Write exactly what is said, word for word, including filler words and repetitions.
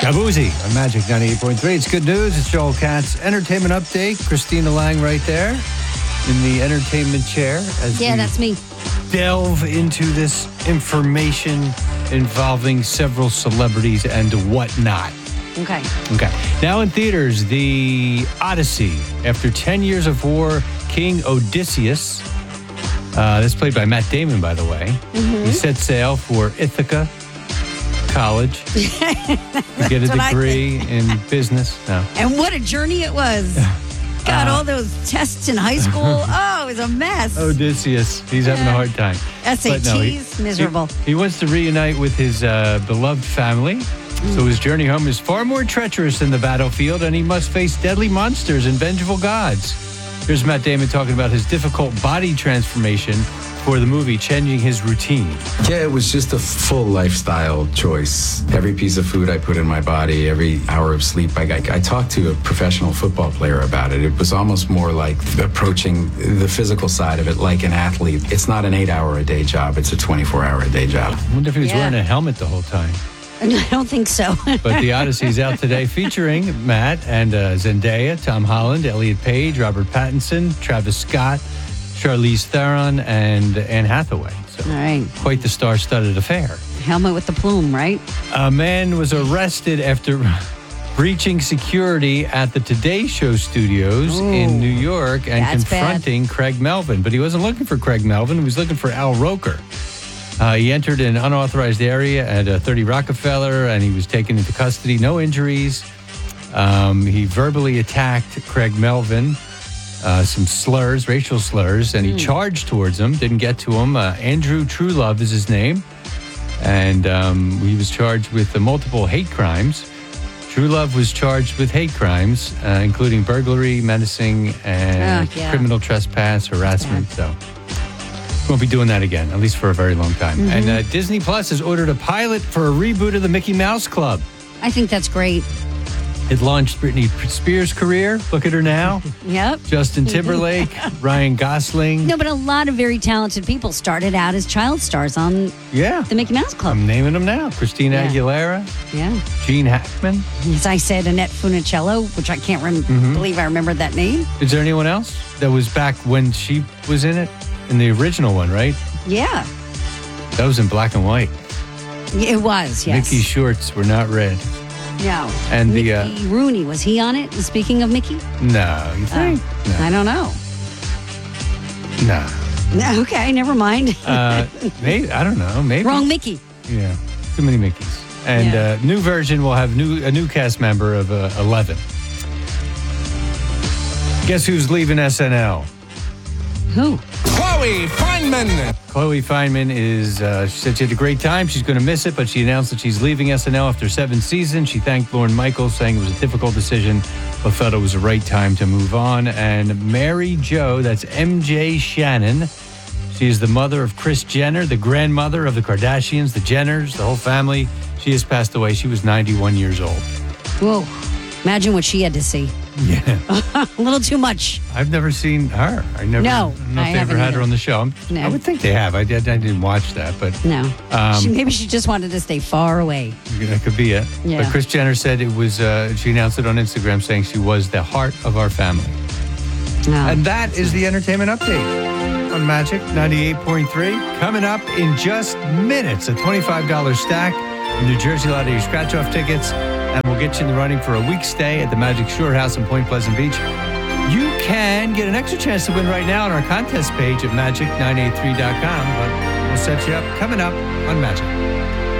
Shabuzi on Magic ninety-eight point three. It's good news. It's Joel Katz. Entertainment update. Christina Lang right there in the entertainment chair. As yeah, we that's me. delve into this information involving several celebrities and whatnot. Okay. Okay. Now in theaters, The Odyssey. After ten years of war, King Odysseus, uh, that's played by Matt Damon, by the way, Mm-hmm. he set sail for Ithaca College to get a That's what I degree in business. No. And what a journey it was. God, all those tests in high school. Oh, it was a mess. Odysseus, he's having a hard time. S A Ts, But no, he- miserable. He, he wants to reunite with his uh, beloved family. So his journey home is far more treacherous than the battlefield, and he must face deadly monsters and vengeful gods. Here's Matt Damon talking about his difficult body transformation for the movie, changing his routine. Yeah, it was just a full lifestyle choice. Every piece of food I put in my body, every hour of sleep. I, I, I talked to a professional football player about it. It was almost more like approaching the physical side of it like an athlete. It's not an eight-hour-a-day job. It's a twenty-four-hour-a-day job. I wonder if he was Yeah. wearing a helmet the whole time. I don't think so. But The Odyssey's out today, featuring Matt and uh, Zendaya, Tom Holland, Elliot Page, Robert Pattinson, Travis Scott, Charlize Theron, and Anne Hathaway. So All right. quite the star-studded affair. Helmet with the plume, right? A man was arrested after breaching security at the Today Show studios Ooh, in New York and that's confronting Craig Melvin. But he wasn't looking for Craig Melvin. He was looking for Al Roker. Uh, he entered an unauthorized area at uh, thirty Rockefeller, and he was taken into custody. No injuries. Um, he verbally attacked Craig Melvin, uh, some slurs, racial slurs, and he charged towards him. Didn't get to him. Uh, Andrew Truelove is his name, and um, he was charged with uh, multiple hate crimes. Truelove was charged with hate crimes, uh, including burglary, menacing, and Oh, yeah. criminal trespass, harassment. So. Won't be doing that again, at least for a very long time. Mm-hmm. And uh, Disney Plus has ordered a pilot for a reboot of the Mickey Mouse Club. I think that's great. It launched Britney Spears' career. Look at her now. Yep. Justin Timberlake, Ryan Gosling. No, but a lot of very talented people started out as child stars on Yeah. the Mickey Mouse Club. I'm naming them now. Christina Yeah. Aguilera, Yeah. Gene Hackman. As I said, Annette Funicello, which I can't rem- Mm-hmm. believe I remembered that name. Is there anyone else that was back when she was in it? In the original one, right? Yeah. That was in black and white. It was, yes. Mickey's shorts were not red. No. And the, Mickey uh, Rooney, was he on it? Speaking of Mickey? No, you think? Oh, I don't know. No. No, okay, never mind. Uh, maybe, I don't know. Maybe. Wrong Mickey. Yeah, too many Mickeys. And Yeah. uh, new version will have new a new cast member of uh, eleven. Guess who's leaving S N L? Who? Chloe Feynman. Chloe Feynman is, uh, she said she had a great time. She's going to miss it, but she announced that she's leaving S N L after seven seasons. She thanked Lorne Michaels, saying it was a difficult decision, but felt it was the right time to move on. And Mary Jo, that's M J Shannon. She is the mother of Kris Jenner, the grandmother of the Kardashians, the Jenners, the whole family. She has passed away. She was ninety-one years old. Whoa. Imagine what she had to see. Yeah. A little too much. I've never seen her. I never. No, I don't know I if they ever haven't had either. her on the show. No. I would think they have. I, did, I didn't watch that, but No. Um, she, maybe she just wanted to stay far away. that could be it. Yeah. But Kris Jenner said it was. Uh, she announced it on Instagram, saying she was the heart of our family. No. And that is the entertainment update on Magic ninety-eight point three. Coming up in just minutes, a twenty-five dollars stack of New Jersey Lottery scratch-off tickets, and we'll get you in the running for a week stay at the Magic Shore House in Point Pleasant Beach. You can get an extra chance to win right now on our contest page at magic nine eight three dot com, but we'll set you up coming up on Magic.